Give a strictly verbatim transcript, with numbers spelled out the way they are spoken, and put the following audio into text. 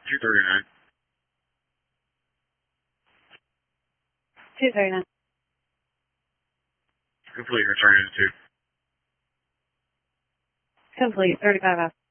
two thirty-nine. two thirty-nine. Complete, returning to two. Complete, thirty-five F.